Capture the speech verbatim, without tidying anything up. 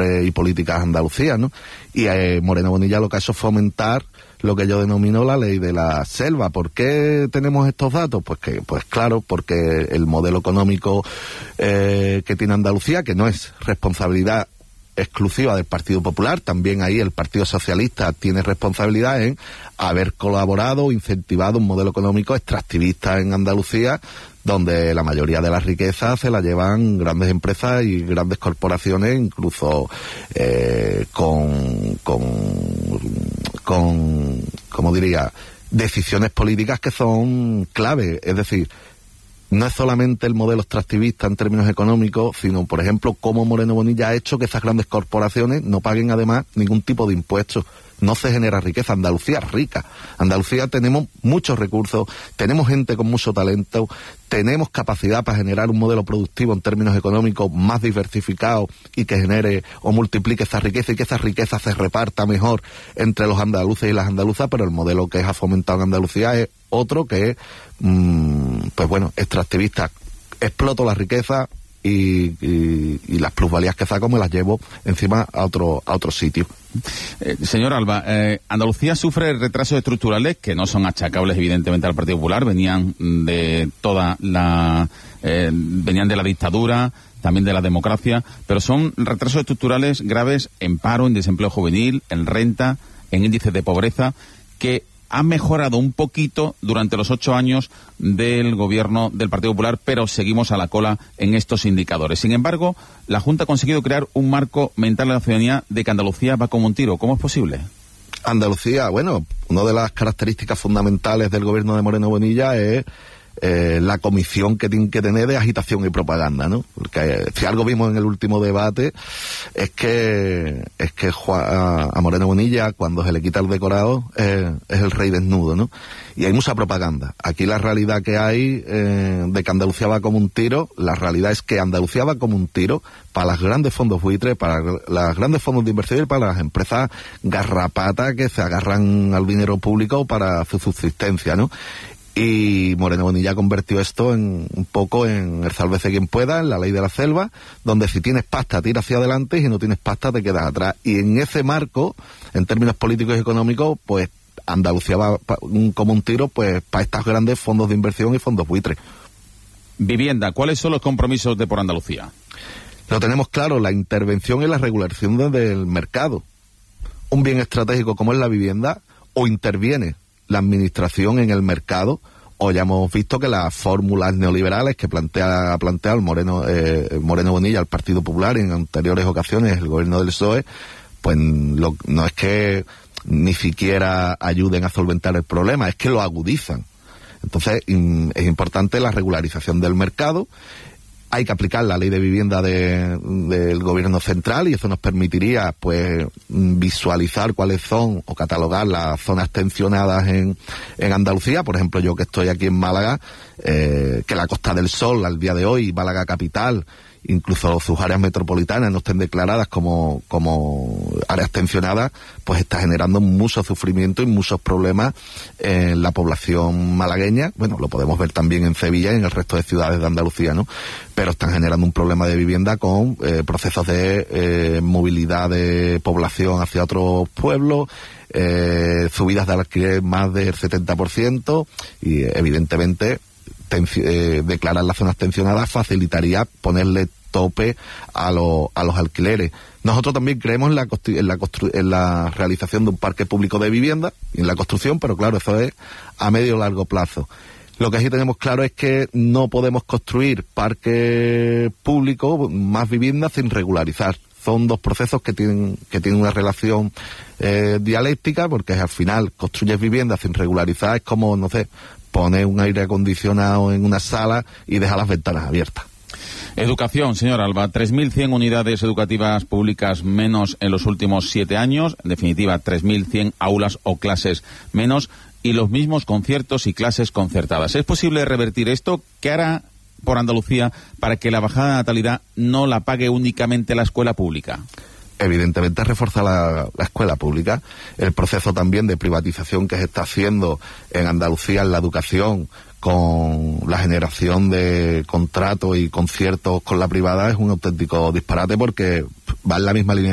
costumbres y políticas andalucías, ¿no? Y eh, Moreno Bonilla lo que ha hecho es fomentar lo que yo denomino la ley de la selva. ¿Por qué tenemos estos datos? Pues que, pues claro, porque el modelo económico eh, que tiene Andalucía, que no es responsabilidad exclusiva del Partido Popular, también ahí el Partido Socialista tiene responsabilidad en haber colaborado, incentivado un modelo económico extractivista en Andalucía, donde la mayoría de las riquezas se la llevan grandes empresas y grandes corporaciones, incluso eh, con, con, con, como diría, decisiones políticas que son clave. Es decir, no es solamente el modelo extractivista en términos económicos, sino, por ejemplo, cómo Moreno Bonilla ha hecho que esas grandes corporaciones no paguen, además, ningún tipo de impuestos. No se genera riqueza. Andalucía es rica. Andalucía tenemos muchos recursos, tenemos gente con mucho talento, tenemos capacidad para generar un modelo productivo en términos económicos más diversificado y que genere o multiplique esa riqueza y que esa riqueza se reparta mejor entre los andaluces y las andaluzas, pero el modelo que ha fomentado en Andalucía es otro que es, mmm, pues bueno, extractivista. Exploto la riqueza y, y, y las plusvalías que saco me las llevo encima a otro, a otro sitio. Eh, señor Alba, eh, Andalucía sufre retrasos estructurales que no son achacables evidentemente al Partido Popular, venían de toda la eh, venían de la dictadura, también de la democracia, pero son retrasos estructurales graves en paro, en desempleo juvenil, en renta, en índices de pobreza, que ha mejorado un poquito durante los ocho años del gobierno del Partido Popular, pero seguimos a la cola en estos indicadores. Sin embargo, la Junta ha conseguido crear un marco mental a la ciudadanía de que Andalucía va como un tiro. ¿Cómo es posible? Andalucía, bueno, una de las características fundamentales del gobierno de Moreno Bonilla es eh, la comisión que tiene que tener de agitación y propaganda, ¿no? Porque si algo vimos en el último debate es que es que a, a Moreno Bonilla, cuando se le quita el decorado, eh, es el rey desnudo, ¿no? Y hay mucha propaganda. Aquí la realidad que hay eh, de que Andalucía va como un tiro, la realidad es que Andalucía va como un tiro para los grandes fondos buitres, para los grandes fondos de inversión y para las empresas garrapatas que se agarran al dinero público para su subsistencia, ¿no? Y Moreno Bonilla convirtió esto en un poco en el sálvese quien pueda, en la ley de la selva, donde si tienes pasta tira hacia adelante y si no tienes pasta te quedas atrás. Y en ese marco, en términos políticos y económicos, pues Andalucía va pa, como un tiro pues para estos grandes fondos de inversión y fondos buitres. Vivienda, ¿cuáles son los compromisos de Por Andalucía? Lo tenemos claro, la intervención y la regulación del mercado. Un bien estratégico como es la vivienda, o interviene la administración en el mercado, o ya hemos visto que las fórmulas neoliberales que plantea ha planteado el Moreno, eh, Moreno Bonilla, el Partido Popular, en anteriores ocasiones el gobierno del P S O E, pues lo, no es que ni siquiera ayuden a solventar el problema, es que lo agudizan. Entonces in, es importante la regularización del mercado. Hay que aplicar la ley de vivienda de, del gobierno central y eso nos permitiría pues visualizar cuáles son o catalogar las zonas tensionadas en, en Andalucía. Por ejemplo, yo que estoy aquí en Málaga, eh, que la Costa del Sol al día de hoy, Málaga capital, incluso sus áreas metropolitanas no estén declaradas como, como áreas tensionadas, pues está generando mucho sufrimiento y muchos problemas en la población malagueña. Bueno, lo podemos ver también en Sevilla y en el resto de ciudades de Andalucía, ¿no? Pero están generando un problema de vivienda con eh, procesos de eh, movilidad de población hacia otros pueblos, eh, subidas de alquiler más del setenta por ciento y evidentemente Eh, declarar las zonas tensionadas facilitaría ponerle tope a, lo, a los alquileres. Nosotros también creemos en la, en, la en la realización de un parque público de vivienda y en la construcción, pero claro, eso es a medio o largo plazo. Lo que sí tenemos claro es que no podemos construir parque público, más viviendas, sin regularizar. Son dos procesos que tienen que tienen una relación eh, dialéctica, porque al final construyes viviendas sin regularizar, es como, no sé, poner un aire acondicionado en una sala y dejar las ventanas abiertas. Educación, señor Alba, tres mil cien unidades educativas públicas menos en los últimos siete años, en definitiva tres mil cien aulas o clases menos y los mismos conciertos y clases concertadas. ¿Es posible revertir esto? ¿Qué hará Por Andalucía para que la bajada de natalidad no la pague únicamente la escuela pública? Evidentemente reforzar la, la escuela pública, el proceso también de privatización que se está haciendo en Andalucía en la educación con la generación de contratos y conciertos con la privada es un auténtico disparate porque va en la misma línea